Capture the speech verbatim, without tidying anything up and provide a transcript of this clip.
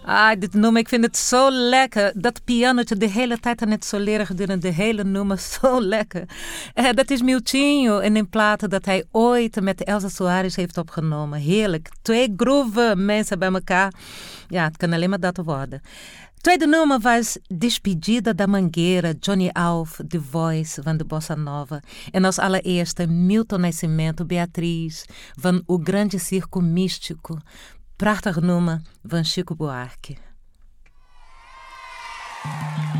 Ah, dit nummer, ik vind het zo lekker. Dat pianotje de hele tijd aan het soleren gedurende de hele nummer, zo lekker. Uh, dat is Miltinho in een platen dat hij ooit met Elsa Soares heeft opgenomen. Heerlijk. Twee groove mensen bij elkaar. Ja, het kan alleen maar dat worden. Tweede nummer was Despedida da Mangueira, Johnny Alf, The Voice van de Bossa Nova. En als allereerste Milton Nascimento, Beatriz, van O Grande Circo Místico. Prachtig nummer van Chico Buarque.